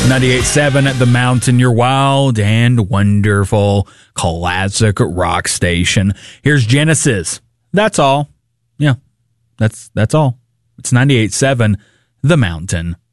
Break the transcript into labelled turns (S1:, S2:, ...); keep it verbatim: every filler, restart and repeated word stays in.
S1: ninety-eight point seven The Mountain, your wild and wonderful classic rock station. Here's Genesis. That's all. Yeah, that's that's all. It's ninety-eight point seven The Mountain.